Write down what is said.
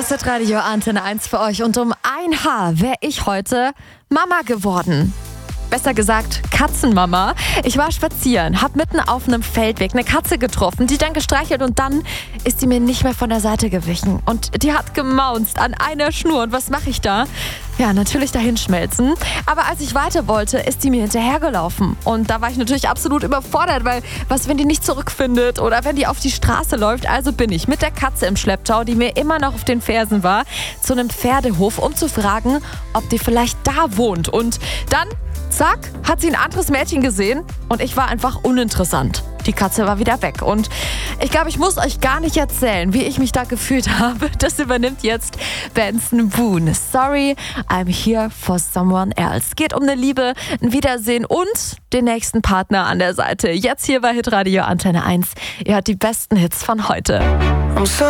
Hier ist das Radio Antenne 1 für euch und um ein Haar wäre ich heute Mama geworden. Besser gesagt, Katzenmama. Ich war spazieren, hab mitten auf einem Feldweg eine Katze getroffen, die dann gestreichelt und dann ist sie mir nicht mehr von der Seite gewichen. Und die hat gemaunzt an einer Schnur. Und was mache ich da? Ja, natürlich dahinschmelzen. Aber als ich weiter wollte, ist die mir hinterhergelaufen. Und da war ich natürlich absolut überfordert, weil was, wenn die nicht zurückfindet oder wenn die auf die Straße läuft? Also bin ich mit der Katze im Schlepptau, die mir immer noch auf den Fersen war, zu einem Pferdehof, um zu fragen, ob die vielleicht da wohnt. Und dann, zack, hat sie ein anderes Mädchen gesehen und ich war einfach uninteressant. Die Katze war wieder weg und ich glaube, ich muss euch gar nicht erzählen, wie ich mich da gefühlt habe. Das übernimmt jetzt Benson Boone. Sorry, I'm here for someone else. Geht um eine Liebe, ein Wiedersehen und den nächsten Partner an der Seite. Jetzt hier bei Hitradio Antenne 1. Ihr hört die besten Hits von heute.